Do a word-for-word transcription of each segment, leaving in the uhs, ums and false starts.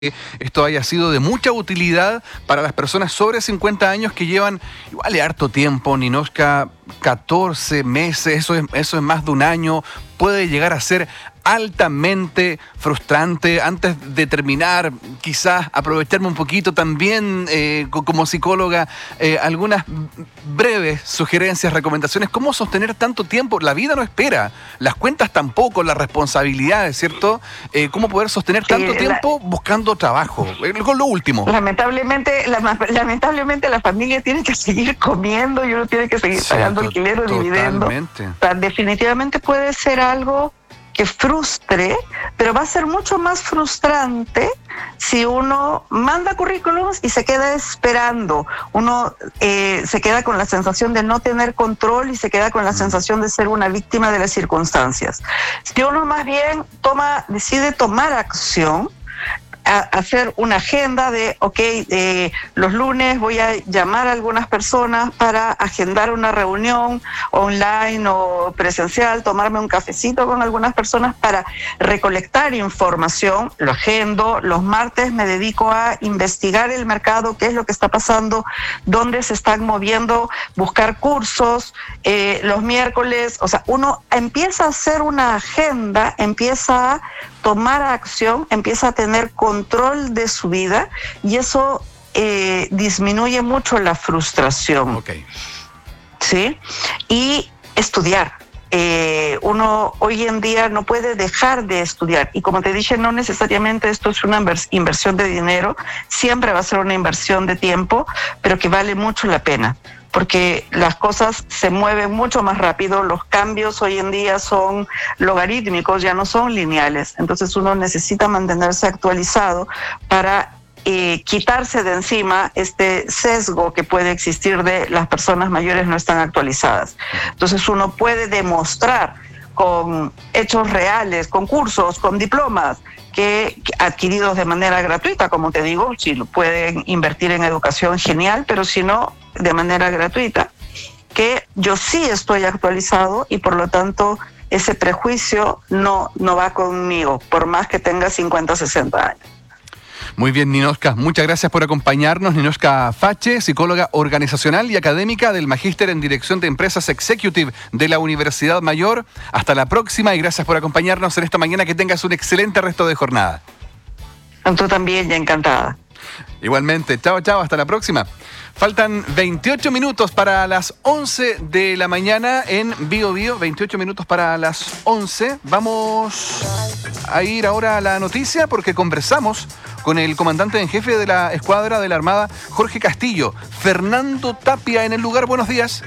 esto haya sido de mucha utilidad para las personas sobre cincuenta años que llevan igual de harto tiempo. Ninoshka, catorce meses, eso es, eso es más de un año, puede llegar a ser altamente frustrante. Antes de terminar, quizás aprovecharme un poquito también eh, como psicóloga, eh, algunas breves sugerencias, recomendaciones. ¿Cómo sostener tanto tiempo? La vida no espera, las cuentas tampoco, las responsabilidades, ¿cierto? Eh, ¿Cómo poder sostener tanto sí, tiempo la... buscando trabajo? Con lo último. Lamentablemente, la, lamentablemente la familia tiene que seguir comiendo y uno tiene que seguir sí, pagando alquiler o dividendo. O sea, definitivamente puede ser algo que frustre, pero va a ser mucho más frustrante si uno manda currículums y se queda esperando. Uno eh, se queda con la sensación de no tener control y se queda con la sensación de ser una víctima de las circunstancias. Si uno más bien toma, decide tomar acción, a hacer una agenda de, ok, eh, los lunes voy a llamar a algunas personas para agendar una reunión online o presencial, tomarme un cafecito con algunas personas para recolectar información, lo agendo. Los martes me dedico a investigar el mercado, qué es lo que está pasando, dónde se están moviendo, buscar cursos. Eh, los miércoles, o sea, uno empieza a hacer una agenda, empieza a tomar acción, empieza a tener control de su vida y eso eh, disminuye mucho la frustración. Okay. ¿Sí? Y estudiar. Eh, uno hoy en día no puede dejar de estudiar y como te dije, no necesariamente esto es una inversión de dinero, siempre va a ser una inversión de tiempo, pero que vale mucho la pena, porque las cosas se mueven mucho más rápido, los cambios hoy en día son logarítmicos, ya no son lineales, entonces uno necesita mantenerse actualizado para eh, quitarse de encima este sesgo que puede existir de las personas mayores no están actualizadas. Entonces uno puede demostrar con hechos reales, con cursos, con diplomas, que adquiridos de manera gratuita, como te digo, si lo pueden invertir en educación, genial, pero si no, de manera gratuita, que yo sí estoy actualizado y por lo tanto ese prejuicio no, no va conmigo, por más que tenga cincuenta, sesenta años. Muy bien, Ninoshka, muchas gracias por acompañarnos. Ninoshka Fache, psicóloga organizacional y académica del Magíster en Dirección de Empresas Executive de la Universidad Mayor. Hasta la próxima y gracias por acompañarnos en esta mañana. Que tengas un excelente resto de jornada. Tú también, ya encantada. Igualmente, chao, chao, hasta la próxima. Faltan veintiocho minutos para las once de la mañana en Bio Bio, veintiocho minutos para las once. Vamos a ir ahora a la noticia porque conversamos con el comandante en jefe de la escuadra de la Armada, Jorge Castillo. Fernando Tapia en el lugar, buenos días.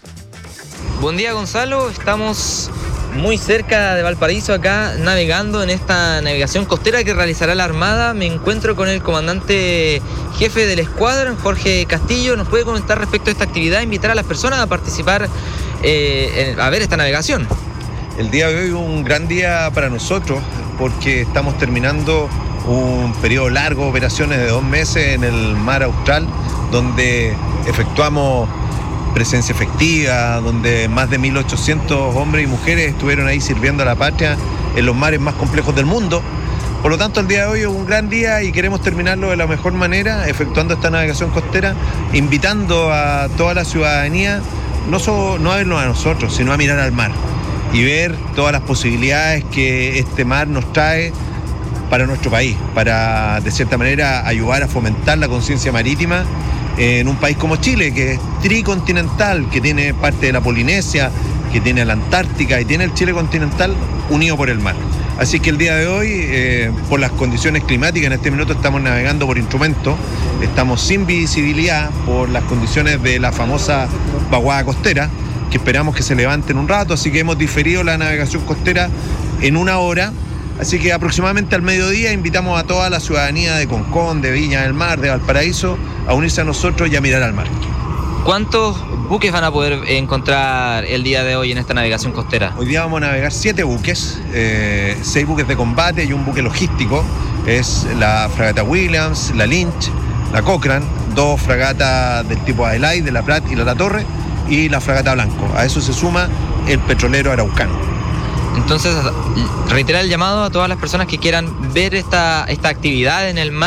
Buen día, Gonzalo, estamos muy cerca de Valparaíso, acá navegando en esta navegación costera que realizará la Armada. Me encuentro con el comandante jefe de la escuadra, Jorge Castillo. ¿Nos puede comentar respecto a esta actividad, invitar a las personas a participar, eh, en, a ver esta navegación? El día de hoy es un gran día para nosotros porque estamos terminando un periodo largo de operaciones de dos meses en el mar Austral, donde efectuamos presencia efectiva, donde más de mil ochocientos hombres y mujeres estuvieron ahí sirviendo a la patria en los mares más complejos del mundo. Por lo tanto, el día de hoy es un gran día y queremos terminarlo de la mejor manera, efectuando esta navegación costera, invitando a toda la ciudadanía, no, solo, no a vernos a nosotros, sino a mirar al mar y ver todas las posibilidades que este mar nos trae para nuestro país, para de cierta manera ayudar a fomentar la conciencia marítima en un país como Chile, que es tricontinental, que tiene parte de la Polinesia, que tiene la Antártica y tiene el Chile continental unido por el mar. Así que el día de hoy, eh, por las condiciones climáticas, en este minuto estamos navegando por instrumento, estamos sin visibilidad por las condiciones de la famosa vaguada costera, que esperamos que se levante en un rato, así que hemos diferido la navegación costera en una hora. Así que aproximadamente al mediodía invitamos a toda la ciudadanía de Concón, de Viña del Mar, de Valparaíso, a unirse a nosotros y a mirar al mar. ¿Cuántos buques van a poder encontrar el día de hoy en esta navegación costera? Hoy día vamos a navegar siete buques, eh, seis buques de combate y un buque logístico. Es la fragata Williams, la Lynch, la Cochrane, dos fragatas del tipo Adelaide, de la Prat y la La Torre, y la fragata Blanco. A eso se suma el petrolero Araucano. Entonces, reiterar el llamado a todas las personas que quieran ver esta, esta actividad en el mar.